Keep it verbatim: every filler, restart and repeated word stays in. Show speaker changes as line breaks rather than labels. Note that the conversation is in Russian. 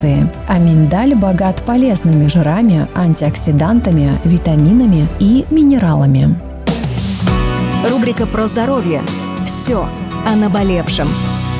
А миндаль богат полезными жирами, антиоксидантами, витаминами и минералами.
Рубрика про здоровье. Все о наболевшем.